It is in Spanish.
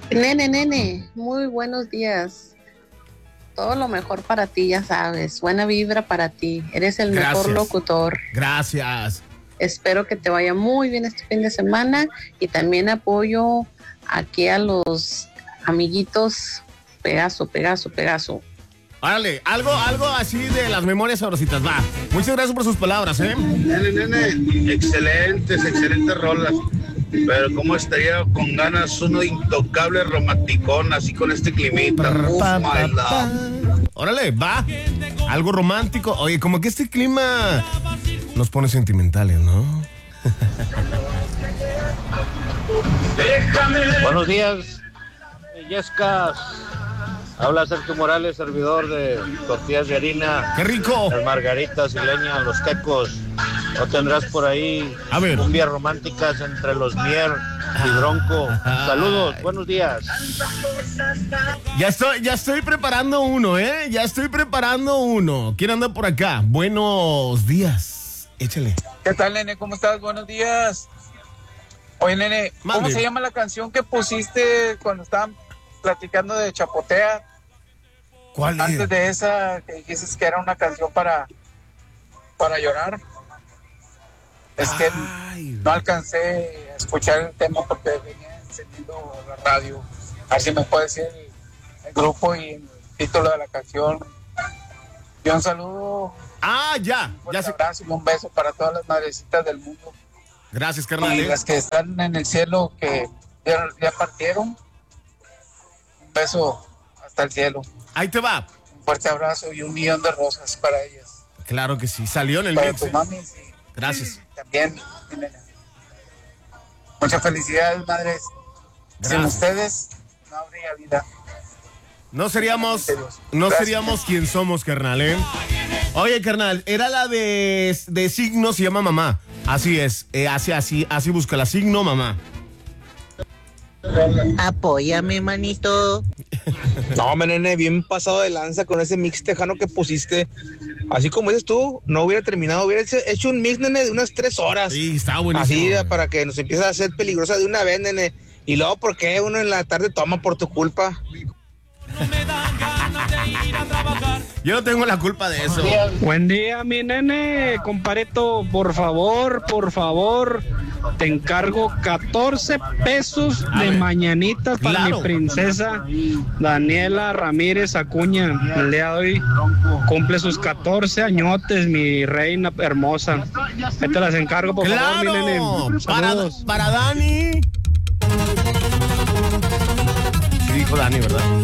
Nene, muy buenos días. Todo lo mejor para ti, ya sabes. Buena vibra para ti. Eres el mejor locutor. Gracias. Espero que te vaya muy bien este fin de semana y también apoyo aquí a los amiguitos. Pegaso. Órale, algo así de las memorias sabrositas, va. Muchas gracias por sus palabras, Nene, excelentes rolas. Pero cómo estaría con ganas uno intocable romanticón, así con este climita. My love. Órale, va. Algo romántico. Oye, como que este clima nos pone sentimentales, ¿no? Buenos días, Yescas. Habla Sergio Morales, servidor de tortillas de harina. ¡Qué rico! Las margaritas y leña, los tecos. ¿No tendrás por ahí cumbias románticas entre los Mier y Bronco? Saludos, buenos días. Ya estoy preparando uno, ¿eh? ¿Quién anda por acá? Buenos días. Échale. ¿Qué tal, nene? ¿Cómo estás? Buenos días. Oye, nene, ¿cómo Mande. se llama la canción que pusiste cuando estaban platicando de Chapotea? ¿Cuál es? Antes de esa, que dijiste que era una canción para llorar. Es que no alcancé a escuchar el tema porque venía encendiendo la radio. A ver si me puede decir el grupo y el título de la canción. Y un saludo. Ya sé. Abrazo y un beso para todas las madrecitas del mundo. Gracias, carnal. Y las que están en el cielo, que ya partieron. Un beso hasta el cielo. Ahí te va. Un fuerte abrazo y 1,000,000 de rosas para ellas. Claro que sí, salió en el Para mix. tu mami, sí. Gracias. También, mi nena. Muchas felicidades, madres. Sin ustedes no habría vida. No seríamos quien somos, carnal, ¿eh? Oye, carnal, era la de signo, se llama Mamá. Así es, así busca la signo Mamá. Apóyame, manito. No, nene, bien pasado de lanza con ese mix tejano que pusiste. Así como dices tú, no hubiera terminado, hubiera hecho un mix, nene, de unas 3 horas. Sí, está buenísimo. Así, para que nos empiece a hacer peligrosa de una vez, nene. Y luego, ¿por qué uno en la tarde toma por tu culpa? Yo no tengo la culpa de eso. Buen día, mi nene. Compareto, por favor, te encargo 14 pesos de mañanitas para mi princesa Daniela Ramírez Acuña. El día de hoy cumple sus 14 añotes, mi reina hermosa. Ahí te las encargo, por favor, mi nene. Saludos. Para Dani. Sí dijo Dani, ¿verdad?